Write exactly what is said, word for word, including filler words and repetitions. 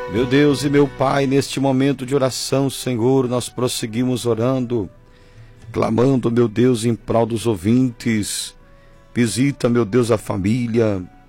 Meu Deus e meu Pai, neste momento de oração, Senhor, nós prosseguimos orando, clamando, meu Deus, em prol dos ouvintes. Visita, meu Deus, a família,